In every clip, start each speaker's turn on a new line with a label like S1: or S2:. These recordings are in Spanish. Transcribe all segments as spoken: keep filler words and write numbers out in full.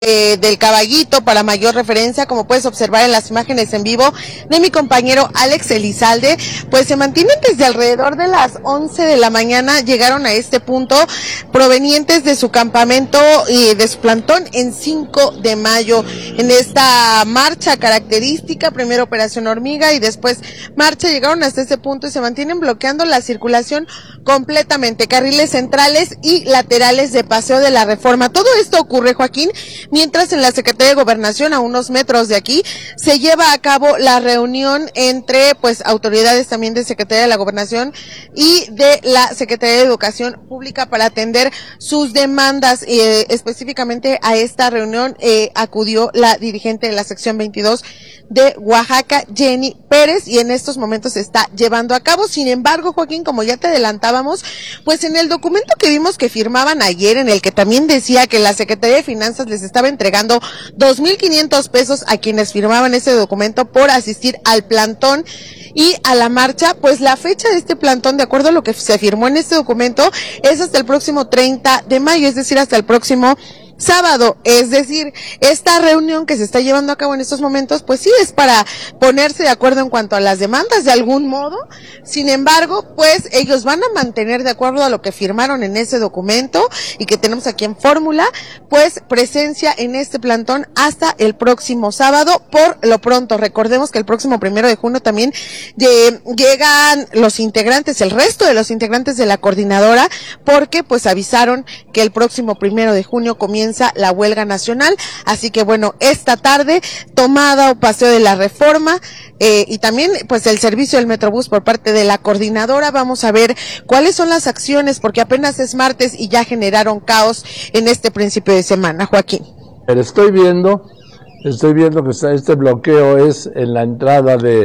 S1: Eh, del Caballito para mayor referencia, como puedes observar en las imágenes en vivo de mi compañero Alex Elizalde, pues se mantienen desde alrededor de las once de la mañana, llegaron a este punto provenientes de su campamento y de su plantón en cinco de mayo, en esta marcha característica, primero Operación Hormiga y después marcha, llegaron hasta ese punto y se mantienen bloqueando la circulación completamente, carriles centrales y laterales de Paseo de la Reforma. Todo esto ocurre, Joaquín, mientras en la Secretaría de Gobernación, a unos metros de aquí, se lleva a cabo la reunión entre pues autoridades también de Secretaría de la Gobernación y de la Secretaría de Educación Pública para atender sus demandas. Eh, específicamente a esta reunión eh, acudió la dirigente de la sección veintidós de Oaxaca, Jenny Pérez, y en estos momentos se está llevando a cabo. Sin embargo, Joaquín, como ya te adelantábamos, pues en el documento que vimos que firmaban ayer, en el que también decía que la Secretaría de Finanzas les estaba entregando dos mil quinientos pesos a quienes firmaban ese documento por asistir al plantón y a la marcha, pues la fecha de este plantón, de acuerdo a lo que se firmó en este documento, es hasta el próximo treinta de mayo, es decir, hasta el próximo sábado. Es decir, esta reunión que se está llevando a cabo en estos momentos, pues sí es para ponerse de acuerdo en cuanto a las demandas de algún modo. Sin embargo, pues ellos van a mantener, de acuerdo a lo que firmaron en ese documento y que tenemos aquí en fórmula, pues presencia en este plantón hasta el próximo sábado. Por lo pronto, recordemos que el próximo primero de junio también de, llegan los integrantes, el resto de los integrantes de la coordinadora, porque pues avisaron que el próximo primero de junio comienza la huelga nacional. Así que bueno, esta tarde tomada o Paseo de la Reforma eh, y también pues el servicio del Metrobús por parte de la coordinadora. Vamos a ver cuáles son las acciones, porque apenas es martes y ya generaron caos en este principio de semana, Joaquín.
S2: Pero estoy viendo, estoy viendo que está, este bloqueo es en la entrada de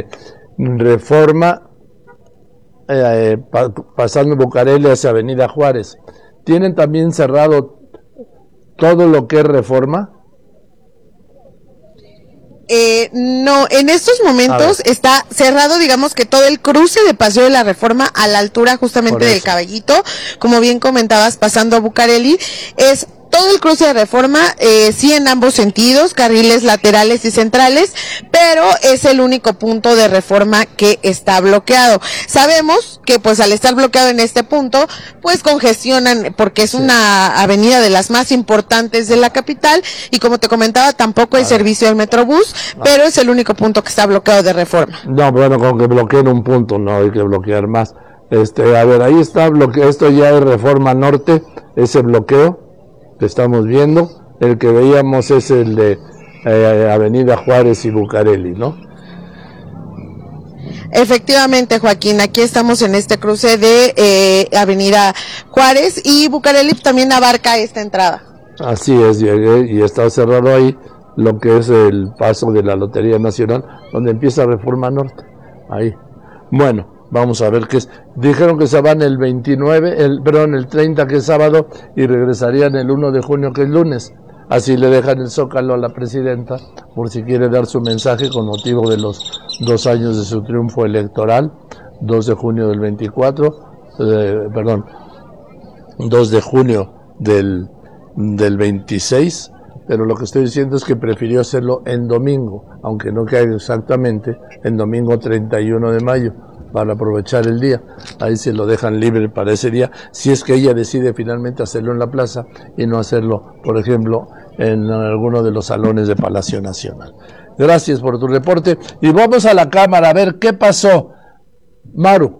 S2: Reforma, eh, pa, pasando Bucareli hacia Avenida Juárez. Tienen también cerrado todo lo que es Reforma.
S1: Eh, no, en estos momentos está cerrado, digamos que todo el cruce de Paseo de la Reforma a la altura justamente del Caballito, como bien comentabas, pasando a Bucareli, es todo el cruce de Reforma, eh, sí en ambos sentidos, carriles laterales y centrales, pero es el único punto de Reforma que está bloqueado. Sabemos que pues al estar bloqueado en este punto, pues congestionan, porque es sí. una avenida de las más importantes de la capital, y como te comentaba, tampoco hay ah. servicio del Metrobús, ah. pero es el único punto que está bloqueado de Reforma.
S2: No, bueno, con que bloqueen un punto, no hay que bloquear más. Este, a ver, ahí está bloqueo, esto ya es Reforma Norte, ese bloqueo que estamos viendo. El que veíamos es el de eh, Avenida Juárez y Bucareli, ¿no?
S1: Efectivamente, Joaquín, aquí estamos en este cruce de eh, Avenida Juárez, y Bucareli también abarca esta entrada.
S2: Así es, llegué y está cerrado ahí lo que es el paso de la Lotería Nacional, donde empieza Reforma Norte, ahí. Bueno, vamos a ver qué es. Dijeron que se van el veintinueve, el, perdón, el treinta, que es sábado, y regresarían el uno de junio, que es lunes. Así le dejan el Zócalo a la presidenta, por si quiere dar su mensaje con motivo de los dos años de su triunfo electoral, dos de junio del veinticuatro, eh, perdón, dos de junio del, del veintiséis, pero lo que estoy diciendo es que prefirió hacerlo en domingo, aunque no caiga exactamente en domingo treinta y uno de mayo, para aprovechar el día. Ahí se lo dejan libre para ese día, si es que ella decide finalmente hacerlo en la plaza y no hacerlo, por ejemplo, en alguno de los salones de Palacio Nacional. Gracias por tu reporte, y vamos a la Cámara a ver qué pasó. Maru.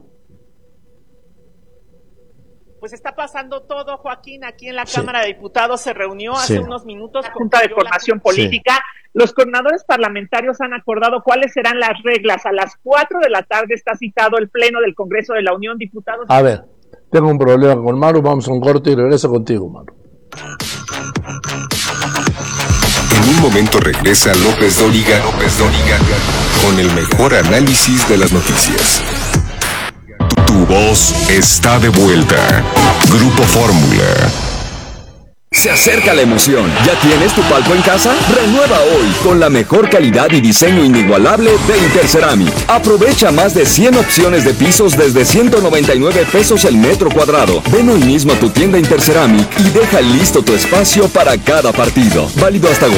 S3: Pues está pasando todo, Joaquín, aquí en la sí. Cámara de Diputados. Se reunió hace
S2: sí.
S3: unos minutos la Junta de Coordinación Política. Sí. Los coordinadores parlamentarios han acordado cuáles serán las reglas. A las cuatro de la tarde está citado el Pleno del Congreso de la Unión, diputados.
S2: A ver, tengo un problema con Maru, vamos a un corte y regreso contigo, Maru.
S4: En un momento regresa López Dóriga, López Dóriga, con el mejor análisis de las noticias. Tu voz está de vuelta. Grupo Fórmula.
S5: Se acerca la emoción. ¿Ya tienes tu palco en casa? Renueva hoy con la mejor calidad y diseño inigualable de Interceramic. Aprovecha más de cien opciones de pisos desde ciento noventa y nueve pesos el metro cuadrado. Ven hoy mismo a tu tienda Interceramic y deja listo tu espacio para cada partido. Válido hasta